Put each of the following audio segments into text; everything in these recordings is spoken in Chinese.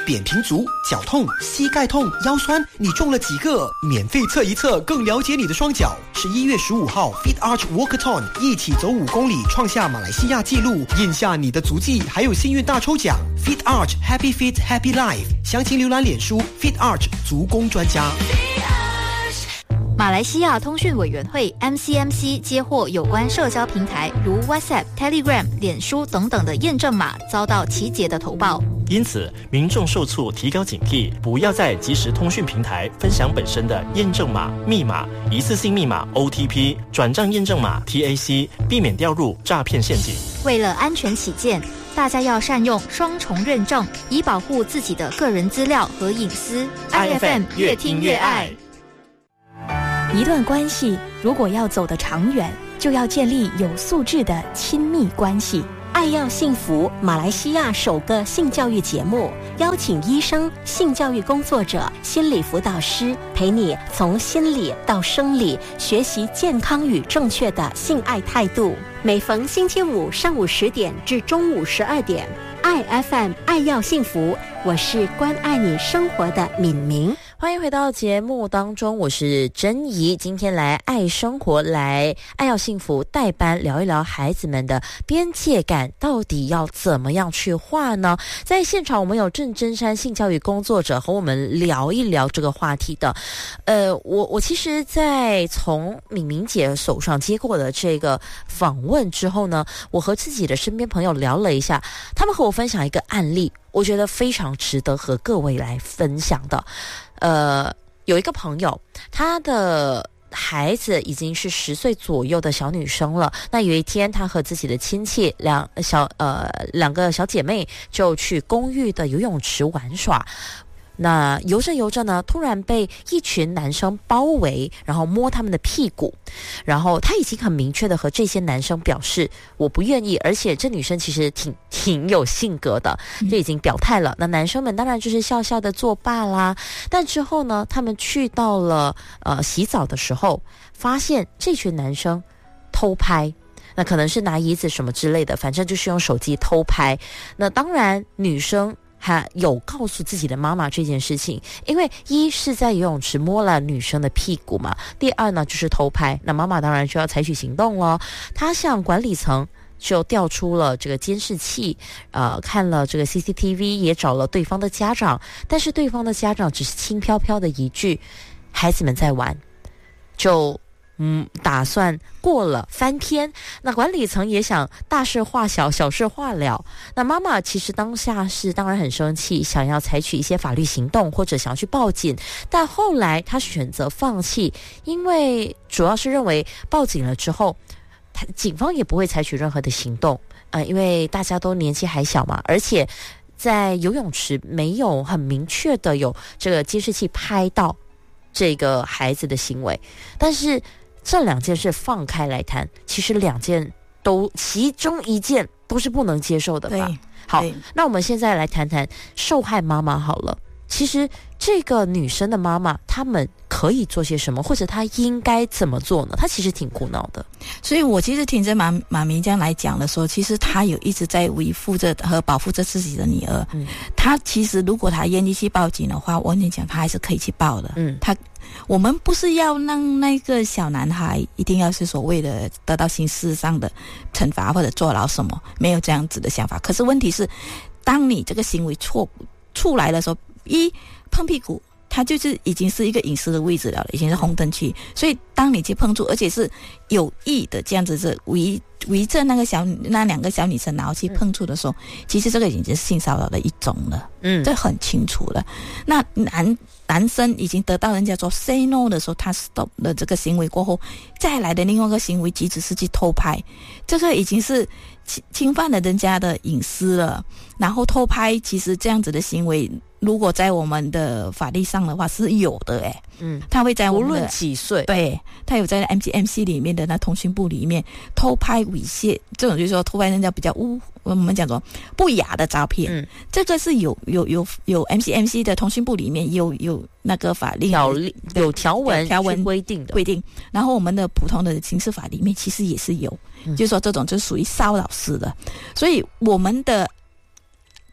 扁平足、脚痛、膝盖痛、腰酸，你中了几个？免费测一测，更了解你的双脚。11月15号 Fit Arch Walkathon 一起走5公里，创下马来西亚纪录，印下你的足迹，还有幸运大抽奖。Fit Arch Happy Fit Happy Life， 详情浏览脸书 Fit Arch 足工专家。 马来西亚通讯委员会 MCMC 接获有关社交平台如 WhatsApp、Telegram、脸书等等的验证码遭到奇杰的投报， 因此民众受促提高警惕，不要在即时通讯平台分享本身的验证码、密码、一次性密码 OTP、转账验证码 TAC， 避免掉入诈骗陷阱。 为了安全起见，大家要善用双重认证，以保护自己的个人资料和隐私。IFM 越听越爱。 一段关系如果要走得长远，就要建立有素质的亲密关系。 爱要幸福，马来西亚首个性教育节目，邀请医生、性教育工作者、心理辅导师，陪你从心理到生理，学习健康与正确的性爱态度。每逢星期五上午10点至中午12点，IFM 爱要幸福，我是关爱你生活的敏明。 欢迎回到节目当中，我是珍怡，今天来爱生活，来爱要幸福代班聊一聊孩子们的边界感到底要怎么样去画呢？在现场我们有郑真山性教育工作者和我们聊一聊这个话题的。我其实在从敏明姐手上接过的这个访问之后呢，我和自己的身边朋友聊了一下，他们和我分享一个案例，我觉得非常值得和各位来分享的。有一个朋友，他的孩子已经是10岁左右的小女生了。那有一天，他和自己的亲戚两个小姐妹就去公寓的游泳池玩耍。那游着游着呢，突然被一群男生包围，然后摸他们的屁股，然后他已经很明确的和这些男生表示我不愿意，而且这女生其实挺有性格的，就已经表态了。那男生们当然就是笑笑的作罢啦。但之后呢，他们去到了洗澡的时候，发现这群男生偷拍，那可能是拿椅子什么之类的，反正就是用手机偷拍。那当然女生还有告诉自己的妈妈这件事情，因为一是在游泳池摸了女生的屁股嘛，第二呢就是偷拍，那妈妈当然就要采取行动了。她向管理层就调出了这个监视器，看了这个 CCTV， 也找了对方的家长，但是对方的家长只是轻飘飘的一句孩子们在玩，就打算过了翻篇。那管理层也想大事化小，小事化了。那妈妈其实当下是当然很生气，想要采取一些法律行动，或者想要去报警，但后来她选择放弃，因为主要是认为报警了之后，警方也不会采取任何的行动，因为大家都年纪还小嘛，而且在游泳池没有很明确的有这个监视器拍到这个孩子的行为。但是这两件事放开来谈，其实其中一件都是不能接受的吧。好，那我们现在来谈谈受害妈妈好了。其实这个女生的妈妈，他们可以做些什么，或者她应该怎么做呢？她其实挺苦恼的。 所以我其实听着马明这样来讲的时候，其实她有一直在维护着和保护着自己的女儿。她其实如果她愿意去报警的话，我跟你讲，她还是可以去报的。我们不是要让那个小男孩一定要是所谓的得到刑事上的惩罚或者坐牢什么，没有这样子的想法。可是问题是，当你这个行为出来的时候，碰屁股，它就是已经是一个隐私的位置了，已经是红灯区。所以当你去碰触，而且是有意的这样子是围着那两个小女生然后去碰触的时候，其实这个已经是性骚扰的一种了。这很清楚了。那男生已经得到人家说 say no 的时候，他 stop 了这个行为过后，再来的另外一个行为即使是去偷拍，这个已经是侵犯了人家的隐私了。然后偷拍其实这样子的行为，如果在我们的法律上的话是有的他会在我们的无论几岁， 对，他有在 MCMC 里面的那通讯部里面偷拍猥亵，这种就是说偷拍人家比较我们讲说不雅的照片，这个是有 MCMC 的通讯部里面有那个法律有条文规定， 然后我们的普通的刑事法里面其实也是有，就是说这种就属于骚扰式的。所以我们的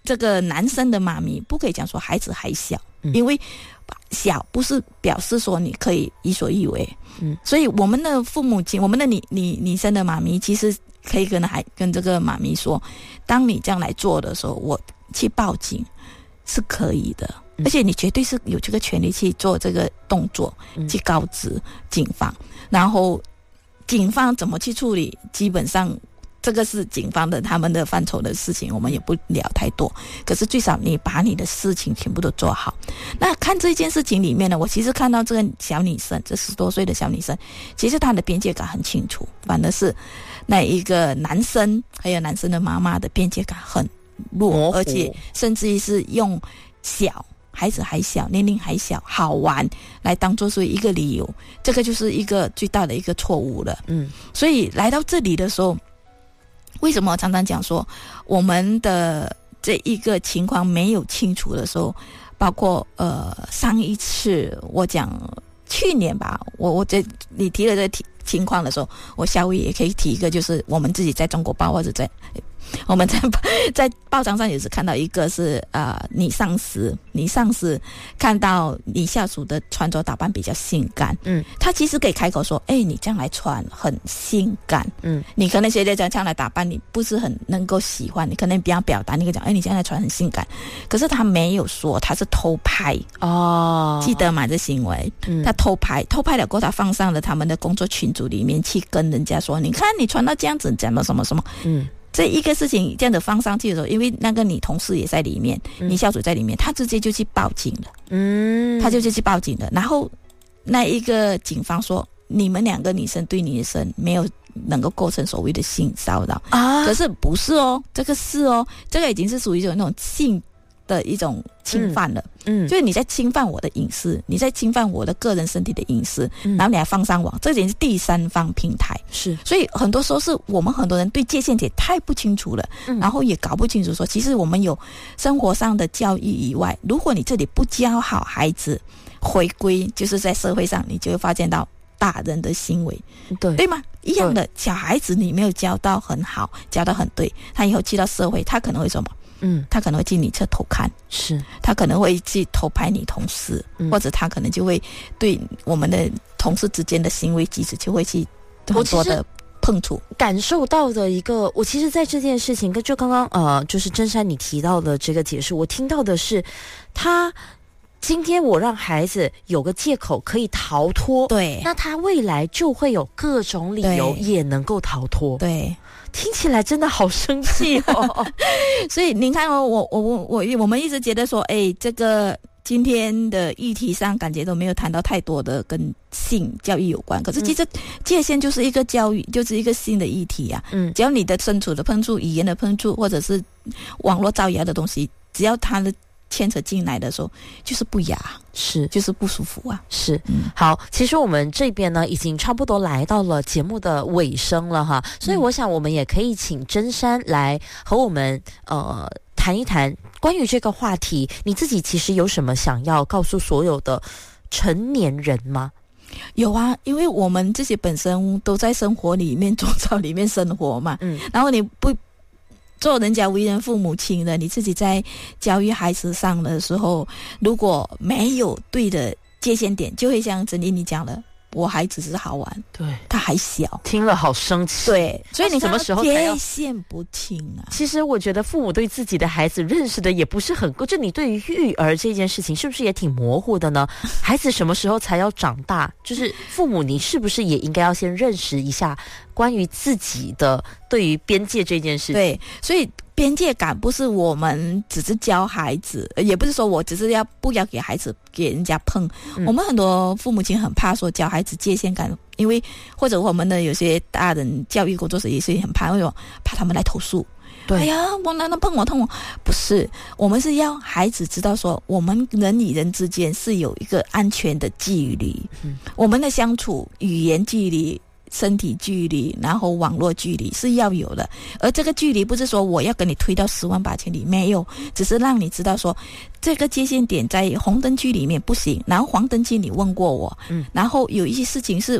这个男生的妈咪不可以讲说孩子还小，因为小不是表示说你可以为所欲为。所以我们的父母亲，我们的女生的妈咪，其实可以跟这个妈咪说，当你这样来做的时候，我去报警是可以的，而且你绝对是有这个权利去做这个动作，去告知警方。然后警方怎么去处理，基本上这个是警方的他们的范畴的事情，我们也不聊太多。可是最少你把你的事情全部都做好。那看这件事情里面呢，我其实看到这个小女生，这10多岁的小女生，其实她的边界感很清楚，反而是那一个男生还有男生的妈妈的边界感很弱，而且甚至于是用孩子还小，年龄还小，好玩来当作是一个理由，这个就是一个最大的一个错误了。所以来到这里的时候，为什么我常常讲说我们的这一个情况没有清楚的时候，包括上一次我讲去年吧，我你提了这个情况的时候，我下回也可以提一个，就是我们自己在中国报或者我们在报章上也是看到一个是你上司看到你下属的穿着打扮比较性感，他其实可以开口说，你这样来穿很性感，你可能觉得这样来打扮你不是很能够喜欢，你可能比较表达，你可以讲你这样来穿很性感，可是他没有说，他是偷拍记得吗？这行为他偷拍了过后，他放上了他们的工作群组里面去跟人家说，你看你穿到这样子，讲了什么什么，这一个事情这样子放上去的时候，因为那个你同事也在里面，你下属在里面，他直接就去报警了。他就去报警了。然后那一个警方说，你们2个女生对女生没有能够构成所谓的性骚扰啊，可是不是哦，这个是哦，这个已经是属于那种性的一种侵犯了。就是你在侵犯我的隐私，你在侵犯我的个人身体的隐私，然后你还放上网，这已经是第三方平台。是，所以很多时候是我们很多人对界限点太不清楚了，然后也搞不清楚说，其实我们有生活上的教育以外，如果你这里不教好孩子，回归就是在社会上，你就会发现到大人的行为，对吗？一样的，小孩子你没有教到很好，教到很对，他以后去到社会，他可能会什么？他可能会进你车偷看，是他可能会去偷拍你同事，或者他可能就会对我们的同事之间的行为举止就会去很多的碰触。 感受到的一个，我其实在这件事情跟就刚刚就是真山你提到的这个解释，我听到的是他今天我让孩子有个借口可以逃脱，对，那他未来就会有各种理由也能够逃脱，对。听起来真的好生气哦。 所以你看哦，我们一直觉得说，这个今天的议题上感觉都没有谈到太多的跟性教育有关，可是其实界限就是一个教育，就是一个新的议题啊。只要你的身处的碰触、语言的碰触，或者是网络造谣的东西，只要它的牵扯进来的时候，就是不雅，是就是不舒服啊。是， 好，其实我们这边呢已经差不多来到了节目的尾声了哈，所以我想我们也可以请真山来和我们谈一谈关于这个话题，你自己其实有什么想要告诉所有的成年人吗？ 有啊，因为我们自己本身都在生活里面、周遭里面生活嘛，然后你不做人家为人父母亲的，你自己在教育孩子上的时候，如果没有对的界限点，就会像珍妮你讲的，我孩子只是好玩，对，他还小， 听了好生气。 对，所以你什么时候才要界限不清啊？ 其实我觉得父母对自己的孩子认识的也不是很够，就你对于育儿这件事情是不是也挺模糊的呢？孩子什么时候才要长大？就是父母你是不是也应该要先认识一下关于自己的对于边界这件事情？ 对，所以边界感不是我们只是教孩子，也不是说我只是不要给孩子给人家碰。我们很多父母亲很怕说教孩子界限感，因为或者我们的有些大人教育工作者也是很怕，为什么？怕他们来投诉。对，哎呀，我难道碰我痛我？不是，我们是要孩子知道说，我们人与人之间是有一个安全的距离，我们的相处语言距离、身体距离，然后网络距离是要有的，而这个距离不是说我要跟你推到10万8千里，没有，只是让你知道说这个界限点在红灯区里面不行，然后黄灯区你问过我，然后有一些事情是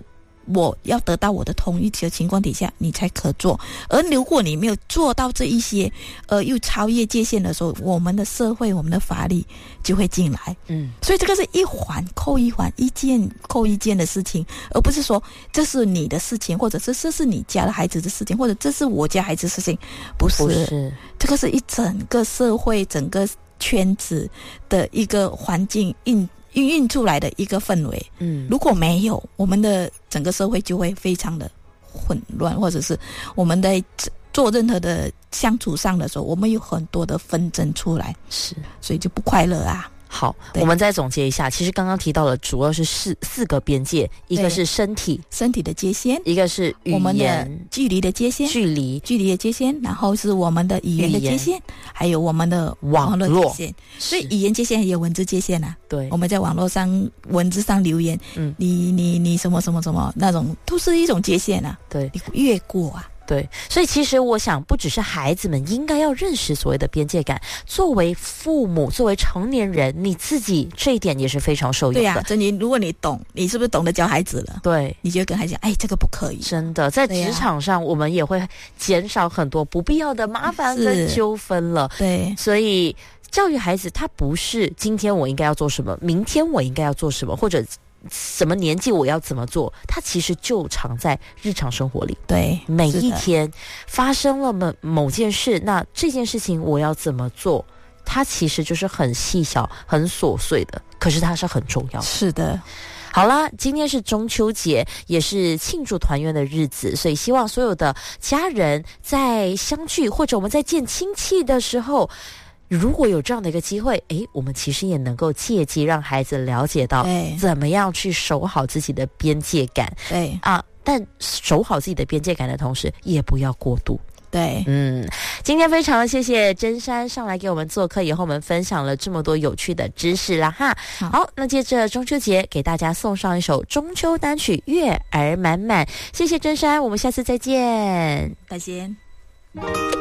我要得到我的同意的情况底下你才可做。而如果你没有做到这一些又超越界限的时候，我们的社会我们的法律就会进来。所以这个是一环扣一环，一件扣一件的事情，而不是说这是你的事情，或者这是你家的孩子的事情，或者这是我家孩子的事情。不是，这个是一整个社会整个圈子的一个环境孕育出来的一个氛围。如果没有，我们的整个社会就会非常的混乱，或者是我们在做任何的相处上的时候，我们有很多的纷争出来，所以就不快乐啊。 好，我们再总结一下，其实刚刚提到了主要是四个边界，一个是身体的界限， 一个是语言， 我们的距离的界限，距离的界限，然后是我们的语言的界限，还有我们的网络界限。所以语言界限也有文字界限啊。对，我们在网络上文字上留言，你什么什么什么那种，都是一种界限啊。对，你越过啊。 对，所以其实我想不只是孩子们应该要认识所谓的边界感，作为父母作为成年人，你自己这一点也是非常受用的。 对啊，珍妮，如果你懂，你是不是懂得教孩子了？ 对， 你就跟孩子讲，哎，这个不可以。 真的，在职场上我们也会减少很多不必要的麻烦跟纠纷了。对，所以教育孩子他不是今天我应该要做什么，明天我应该要做什么，或者什么年纪我要怎么做，它其实就藏在日常生活里。对，每一天发生了某件事，那这件事情我要怎么做，它其实就是很细小很琐碎的，可是它是很重要的。是的。好啦，今天是中秋节，也是庆祝团圆的日子，所以希望所有的家人在相聚或者我们在见亲戚的时候，如果有这样的一个机会，我们其实也能够借机让孩子了解到怎么样去守好自己的边界感。对啊，但守好自己的边界感的同时，也不要过度。对，今天非常谢谢真珊上来给我们做客，也和我们分享了这么多有趣的知识啦哈。好，那接着中秋节给大家送上一首中秋单曲《月儿满满》，谢谢真珊，我们下次再见， 再见。